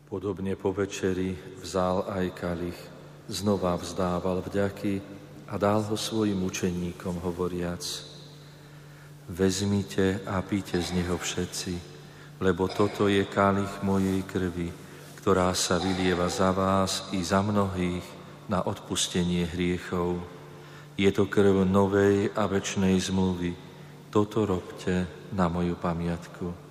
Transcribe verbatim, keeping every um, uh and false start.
Podobne po večeri vzal aj kalich, znova vzdával vďaky a dal ho svojim učeníkom, hovoriac: Vezmite a píte z neho všetci, lebo toto je kalich mojej krvi, ktorá sa vylieva za vás i za mnohých na odpustenie hriechov. Je to krv novej a večnej zmluvy. Toto robte na moju pamiatku.